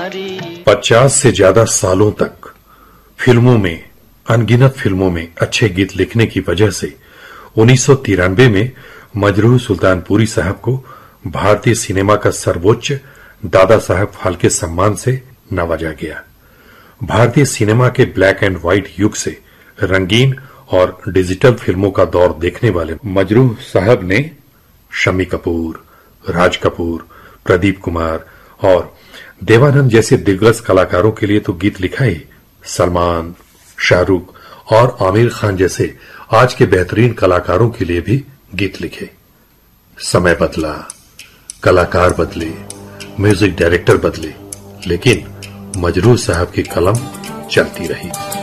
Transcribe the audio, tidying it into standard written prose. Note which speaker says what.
Speaker 1: 50 से ज्यादा सालों तक फिल्मों में, अनगिनत फिल्मों में अच्छे गीत लिखने की वजह से 1993 में मजरूह सुल्तानपुरी साहब को भारतीय सिनेमा का सर्वोच्च दादा साहब फाल्के सम्मान से नवाजा गया। भारतीय सिनेमा के ब्लैक एंड व्हाइट युग से रंगीन और डिजिटल फिल्मों का दौर देखने वाले मजरूह साहब ने शम्मी कपूर, राज कपूर, प्रदीप कुमार और देवानंद जैसे दिग्गज कलाकारों के लिए तो गीत लिखा ही, सलमान, शाहरुख और आमिर खान जैसे आज के बेहतरीन कलाकारों के लिए भी गीत लिखे। समय बदला, कलाकार बदले, म्यूजिक डायरेक्टर बदले, लेकिन मजरूह साहब की कलम चलती रही।